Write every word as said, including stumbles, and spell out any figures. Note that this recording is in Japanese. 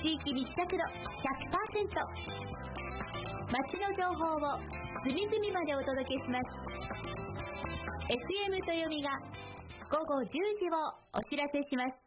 地域密着度 ひゃくパーセント、 街の情報を隅々までお届けします。 エフエム とよみがごごじゅうじをお知らせします。